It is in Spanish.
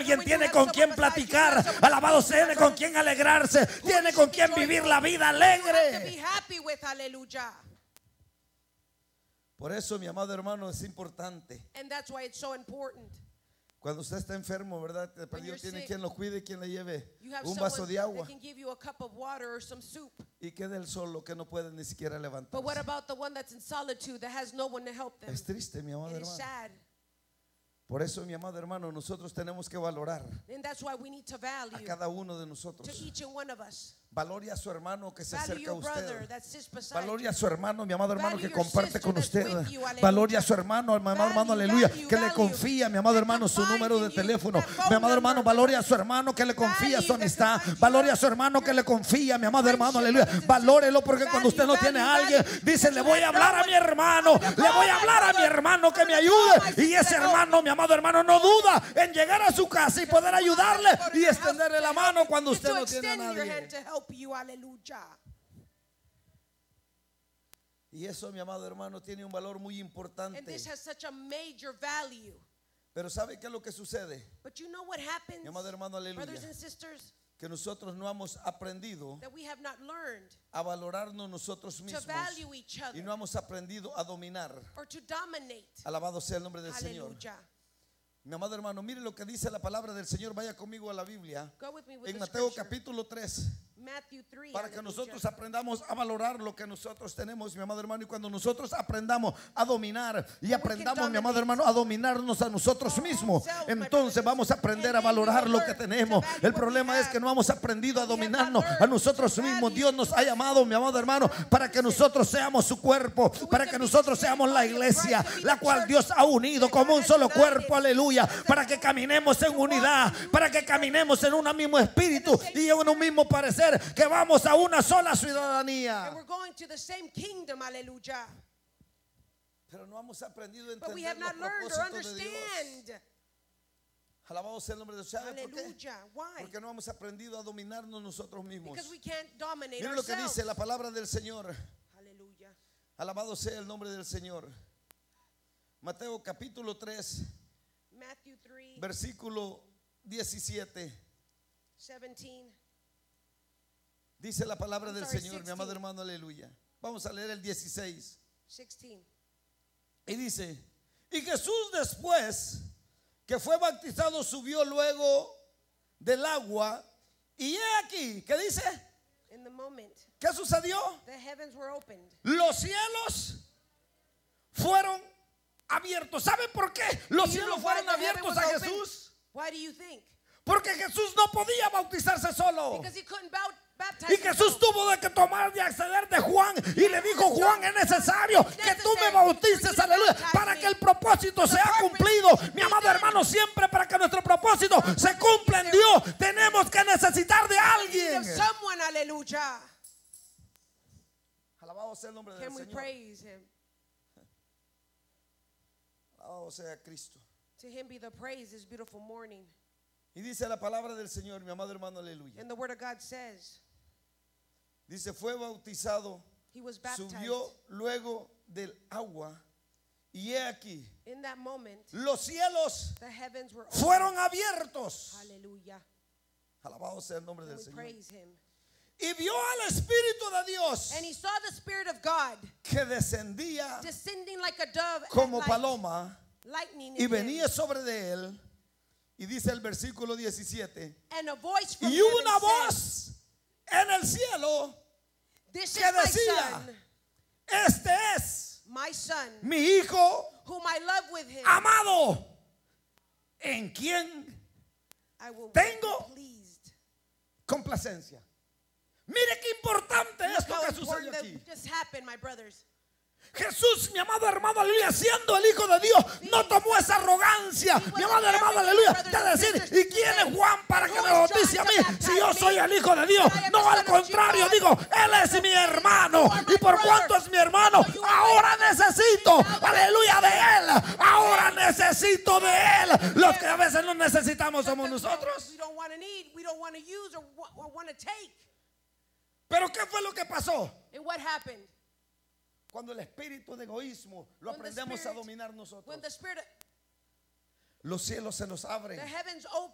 alguien, tiene con quien platicar. Alabado sea, tiene con quien alegrarse, tiene con quien vivir la vida alegre. Por eso, mi amado hermano, es importante. Cuando usted está enfermo, ¿verdad? Dios tiene quien lo cuide, quien le lleve un vaso de agua. Y queda él solo, que no puede ni siquiera levantarse. Es triste, mi amado hermano. Por eso, mi amado hermano, nosotros tenemos que valorar a cada uno de nosotros. Valore a su hermano que se acerca a usted. Valore a su hermano, mi amado hermano, que comparte con usted. Valore a su hermano, mi amado hermano, aleluya, que le confía, mi amado hermano, su número de teléfono. Mi amado hermano, valore a su hermano que le confía su amistad. Valore a su hermano que le confía, mi amado hermano, aleluya. Valórelo, porque cuando usted no tiene a alguien, dice: le voy a hablar a mi hermano, le voy a hablar a mi hermano que me ayude. Y ese hermano, mi amado hermano, no duda en llegar a su casa y poder ayudarle y extenderle la mano cuando usted no tiene a nadie. Y eso, mi amado hermano, tiene un valor muy importante. Pero ¿sabe qué es lo que sucede? Mi amado hermano, aleluya, que nosotros no hemos aprendido a valorarnos nosotros mismos y no hemos aprendido a dominar. Alabado sea el nombre del Señor. Mi amado hermano, mire lo que dice la palabra del Señor. Vaya conmigo a la Biblia en Mateo capítulo 3, para que nosotros aprendamos a valorar lo que nosotros tenemos, mi amado hermano. Y cuando nosotros aprendamos a dominar y aprendamos, mi amado hermano, a dominarnos a nosotros mismos, entonces vamos a aprender a valorar lo que tenemos. El problema es que no hemos aprendido a dominarnos a nosotros mismos. Dios nos ha llamado, mi amado hermano, para que nosotros seamos su cuerpo, para que nosotros seamos la iglesia, la cual Dios ha unido como un solo cuerpo, aleluya, para que caminemos en unidad, para que caminemos en un mismo espíritu y en un mismo parecer, que vamos a una sola ciudadanía. Pero no hemos aprendido a entender los propósitos de Dios. Alabado sea el nombre de Dios. ¿Sabe por qué? Porque no hemos aprendido a dominarnos nosotros mismos. Miren lo que dice la palabra del Señor. Alabado sea el nombre del Señor. Mateo capítulo 3, versículo 17. Dice la palabra del Señor, mi amado hermano, aleluya. Vamos a leer el 16. Y dice: y Jesús, después que fue bautizado, subió luego del agua. Y he aquí, ¿qué dice? ¿Qué sucedió? Los cielos fueron abiertos. ¿Saben por qué los cielos fueron abiertos a Jesús? Porque Jesús no podía bautizarse solo. Y Jesús tuvo de que tomar de acceder de Juan. Y le dijo: Juan, es necesario que tú me bautices, aleluya, para que el propósito sea cumplido. Mi amado hermano, siempre para que nuestro propósito se cumpla en Dios, tenemos que necesitar de alguien. Alabado sea el nombre del Señor. Alabado sea Cristo. To him be the praise this beautiful morning. Y dice la palabra del Señor, mi amado hermano, aleluya. And the word of God says, dice: fue bautizado, he was baptized. Subió luego del agua. Y he aquí, in that moment, los cielos the heavens were open. fueron abiertos. Hallelujah. Alabado sea el nombre del Señor. Praise him. Y vio al Espíritu de Dios, and he saw the Spirit of God que descendía descending like a dove como at paloma, lightning y venía sobre de él. Y dice el versículo 17: and a voice from y una heaven voz en el cielo This que is my decía: son, este es my son, mi hijo whom I love with him, amado, en quien I will tengo be pleased. complacencia. Mire qué importante Look esto how que sucede important aquí. that just happened, my brothers. Jesús, mi amado hermano, aleluya, siendo el Hijo de Dios, no tomó esa arrogancia, mi amado hermano, aleluya, de decir: ¿y quién es Juan para que me bautice a mí si yo soy el Hijo de Dios? No, al contrario, digo, Él es mi hermano, y por cuanto es mi hermano, ahora necesito, aleluya, de Él. Ahora necesito de Él. Los que a veces no necesitamos somos nosotros. Pero ¿qué fue lo que pasó? And what happened? Cuando el espíritu de egoísmo lo aprendemos a dominar nosotros, los cielos se nos abren